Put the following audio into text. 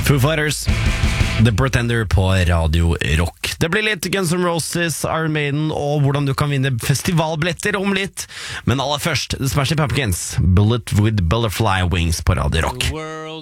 Foo Fighters, The Pretender på Radio Rock. Det blir litt Guns N' Roses, Iron Maiden og hvordan du kan vinne festivalbilletter om litt. Men aller først, The Smashing Pumpkins, Bullet with Butterfly Wings på Radio Rock.